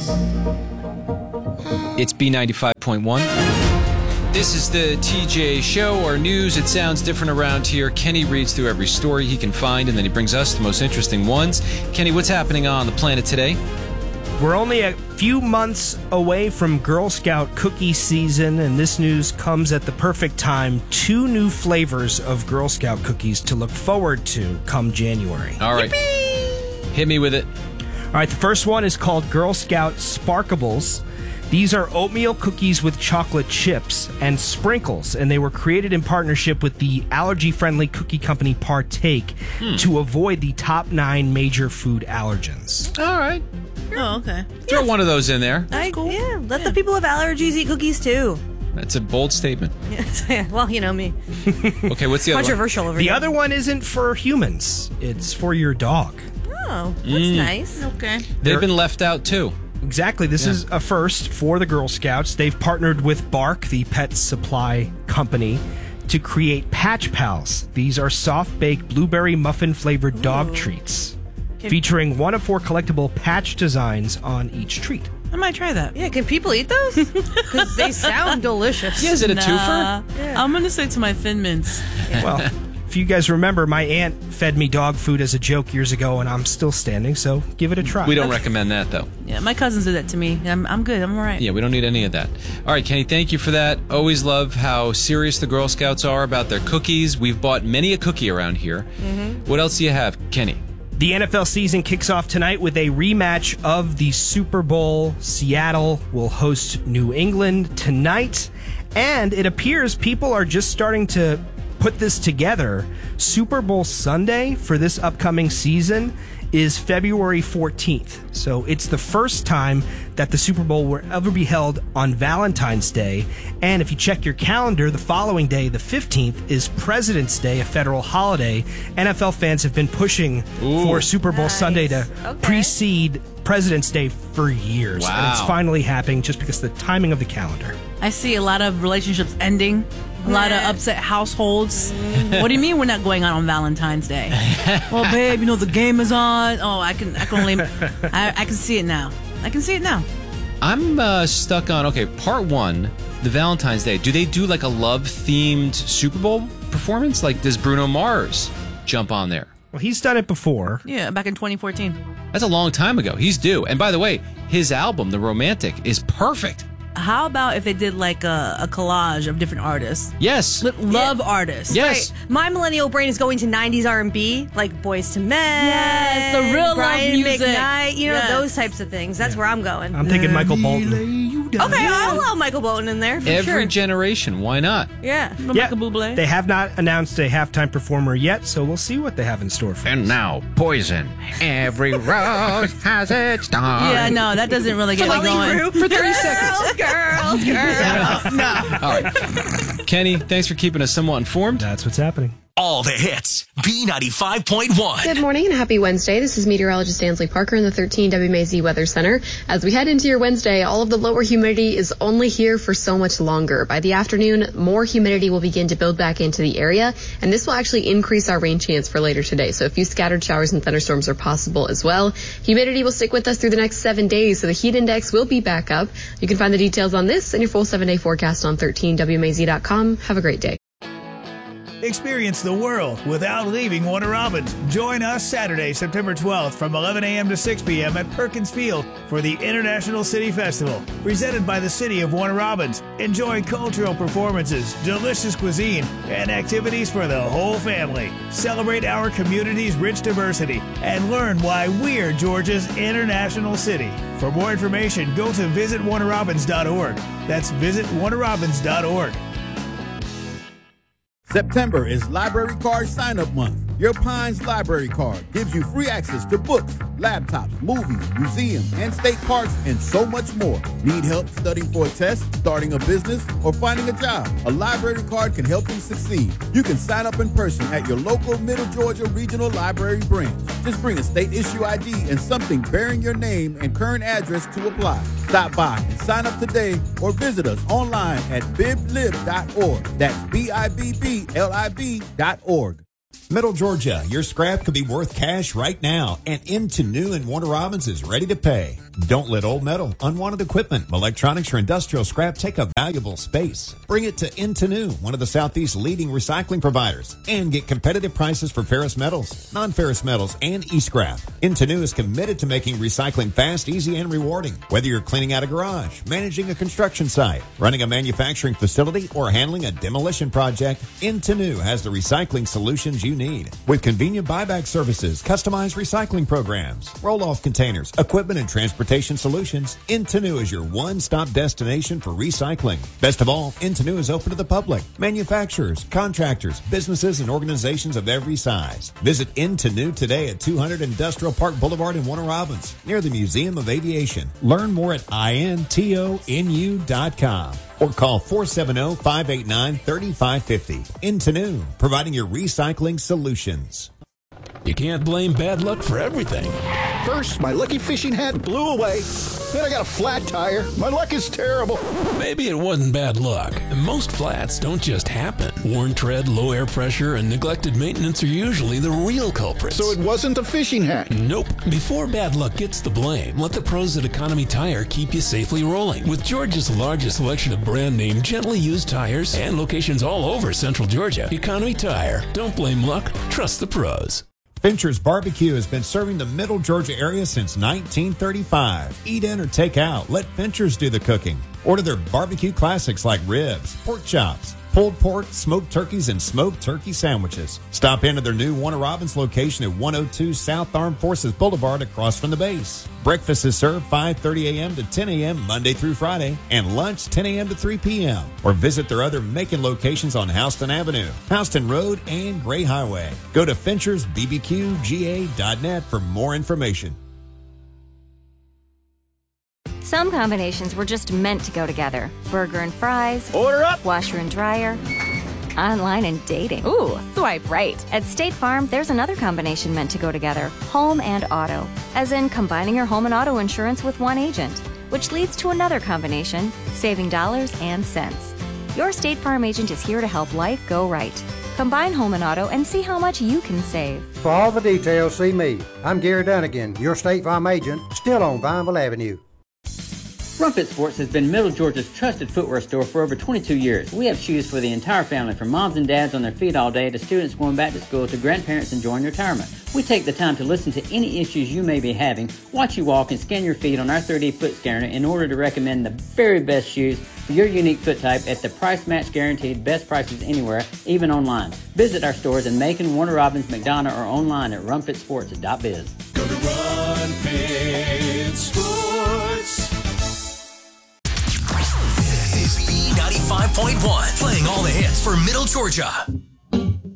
It's B95.1. This is the TJ Show, our news. It sounds different around here. Kenny reads through every story he can find, and then he brings us the most interesting ones. Kenny, what's happening on the planet today? We're only a few months away from Girl Scout cookie season, and this news comes at the perfect time. 2 new flavors of Girl Scout cookies to look forward to come January. All right. Yippee! Hit me with it. All right, the first one is called Girl Scout Sparkables. These are oatmeal cookies with chocolate chips and sprinkles, and they were created in partnership with the allergy-friendly cookie company Partake to avoid the top 9 major food allergens. All right. Oh, okay. Throw one of those in there. Cool. Yeah, let the people with allergies eat cookies too. That's a bold statement. Well, you know me. Okay, what's the other one? Controversial over The here. other one isn't for humans. It's for your dog. Oh, that's nice. Okay. They've been left out, too. Exactly. This is a first for the Girl Scouts. They've partnered with Bark, the pet supply company, to create Patch Pals. These are soft-baked blueberry muffin-flavored dog treats, featuring 1 of 4 collectible patch designs on each treat. I might try that. Yeah, can people eat those? Because they sound delicious. Yeah, is it a Nah. twofer? Yeah. I'm going to say to my Thin Mints. Well, if you guys remember, my aunt fed me dog food as a joke years ago, and I'm still standing, so give it a try. We don't recommend that, though. Yeah, my cousins did that to me. I'm good. I'm all right. Yeah, we don't need any of that. All right, Kenny, thank you for that. Always love how serious the Girl Scouts are about their cookies. We've bought many a cookie around here. What else do you have, Kenny? The NFL season kicks off tonight with a rematch of the Super Bowl. Seattle will host New England tonight, and it appears people are just starting to put this together. Super Bowl Sunday for this upcoming season is February 14th. So it's the first time that the Super Bowl will ever be held on Valentine's Day. And if you check your calendar, the following day, the 15th, is President's Day, a federal holiday. NFL fans have been pushing for Super Bowl Sunday to precede President's Day for years. Wow. And it's finally happening just because of the timing of the calendar. I see a lot of relationships ending. A lot of upset households. What do you mean we're not going on Valentine's Day? Well, babe, the game is on. Oh, I can only, I can see it now. I can see it now. I'm stuck on, part 1, the Valentine's Day. Do they do like a love-themed Super Bowl performance? Like, does Bruno Mars jump on there? Well, he's done it before. Yeah, back in 2014. That's a long time ago. He's due. And by the way, his album, The Romantic, is perfect. How about if they did like a collage of different artists? Yes. Love artists. Yes. Right. My millennial brain is going to 90s R&B, like Boyz II Men. Yes, the real Brian love music. McKnight, Yes. those types of things. That's where I'm going. I'm thinking Michael Bolton. Okay, I'll allow Michael Bolton in there for Every sure. generation. Why not? Yeah. Michael Bublé. They have not announced a halftime performer yet, so we'll see what they have in store for us. And now, Poison. Every rose has its dawn. Yeah, no, that doesn't really get me going. For 30 seconds. Girls. All right. Kenny, thanks for keeping us somewhat informed. That's what's happening. All the hits. B95.1. Good morning and happy Wednesday. This is meteorologist Ansley Parker in the 13 WMAZ Weather Center. As we head into your Wednesday, all of the lower humidity is only here for so much longer. By the afternoon, more humidity will begin to build back into the area, and this will actually increase our rain chance for later today. So a few scattered showers and thunderstorms are possible as well. Humidity will stick with us through the next 7 days, so the heat index will be back up. You can find the details on this and your full 7-day forecast on 13WMAZ.com. Have a great day. Experience the world without leaving Warner Robins. Join us Saturday, September 12th from 11 a.m. to 6 p.m. at Perkins Field for the International City Festival, presented by the City of Warner Robins. Enjoy cultural performances, delicious cuisine, and activities for the whole family. Celebrate our community's rich diversity and learn why we're Georgia's international city. For more information, go to visitwarnerrobins.org. That's visitwarnerrobins.org. September is Library Card Sign-Up Month. Your Pines Library Card gives you free access to books, laptops, movies, museums, and state parks, and so much more. Need help studying for a test, starting a business, or finding a job? A library card can help you succeed. You can sign up in person at your local Middle Georgia Regional Library branch. Just bring a state-issue ID and something bearing your name and current address to apply. Stop by and sign up today or visit us online at biblib.org. That's BIBBLIB.org. Middle Georgia, your scrap could be worth cash right now, and Into New and Warner Robins is ready to pay. Don't let old metal, unwanted equipment, electronics, or industrial scrap take up valuable space. Bring it to Intenu, one of the Southeast's leading recycling providers, and get competitive prices for ferrous metals, non-ferrous metals, and e-scrap. Intenu is committed to making recycling fast, easy, and rewarding. Whether you're cleaning out a garage, managing a construction site, running a manufacturing facility, or handling a demolition project, Intenu has the recycling solutions you need. With convenient buyback services, customized recycling programs, roll-off containers, equipment, and transportation solutions, Intenu is your one-stop destination for recycling. Best of all, Intenu is open to the public, manufacturers, contractors, businesses, and organizations of every size. Visit Intenu today at 200 Industrial Park Boulevard in Warner Robins, near the Museum of Aviation. Learn more at intonu.com or call 470-589-3550. Intenu, providing your recycling solutions. You can't blame bad luck for everything. First, my lucky fishing hat blew away. Then I got a flat tire. My luck is terrible. Maybe it wasn't bad luck. Most flats don't just happen. Worn tread, low air pressure, and neglected maintenance are usually the real culprits. So it wasn't a fishing hat? Nope. Before bad luck gets the blame, let the pros at Economy Tire keep you safely rolling. With Georgia's largest selection of brand name, gently used tires and locations all over Central Georgia, Economy Tire. Don't blame luck. Trust the pros. Fincher's Barbecue has been serving the Middle Georgia area since 1935. Eat in or take out. Let Fincher's do the cooking. Order their barbecue classics like ribs, pork chops, pulled pork, smoked turkeys, and smoked turkey sandwiches. Stop into their new Warner Robins location at 102 South Armed Forces Boulevard across from the base. Breakfast is served 5:30 a.m. to 10 a.m. Monday through Friday, and lunch 10 a.m. to 3 p.m. Or visit their other Macon locations on Houston Avenue, Houston Road, and Gray Highway. Go to FinchersBBQGA.net for more information. Some combinations were just meant to go together. Burger and fries. Order up! Washer and dryer. Online and dating. Ooh, swipe right. At State Farm, there's another combination meant to go together. Home and auto. As in combining your home and auto insurance with one agent. Which leads to another combination, saving dollars and cents. Your State Farm agent is here to help life go right. Combine home and auto and see how much you can save. For all the details, see me. I'm Gary Dunnigan, your State Farm agent, still on Vineville Avenue. Rumpet Sports has been Middle Georgia's trusted footwear store for over 22 years. We have shoes for the entire family, from moms and dads on their feet all day to students going back to school to grandparents enjoying retirement. We take the time to listen to any issues you may be having, watch you walk, and scan your feet on our 3D foot scanner in order to recommend the very best shoes for your unique foot type at the price match guaranteed best prices anywhere, even online. Visit our stores in Macon, Warner Robins, McDonough, or online at rumpetsports.biz. Go to Run Sports. This is B95.1, playing all the hits for Middle Georgia.